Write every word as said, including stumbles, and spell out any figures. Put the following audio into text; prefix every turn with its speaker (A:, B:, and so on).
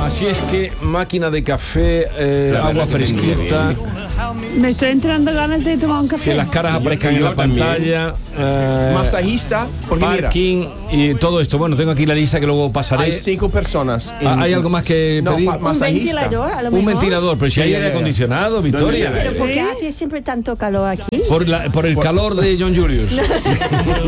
A: Así es que máquina de café, eh,
B: La
A: agua
B: verdad que
A: fresquita,
C: Me estoy entrando ganas de tomar un café.
A: que las caras aparezcan en
B: Yo
A: la
B: también.
A: pantalla, eh,
D: Masajista, porque mira,
A: parking y todo esto. Bueno, tengo aquí la lista que luego
D: hay
A: pasaré.
D: cinco personas. en-
A: Ah, ¿hay algo más que
D: no,
A: pedir?
D: pa-
C: Un
D: masajista.
C: ventilador, a lo
A: Un
C: mejor.
A: ventilador, pero si
D: Sí,
A: hay
D: ya,
A: aire
D: ya, ya.
A: acondicionado, Victoria.
C: Pero ¿por qué ¿Sí? hace siempre tanto calor aquí?
A: Por, la- por el calor de John Julius.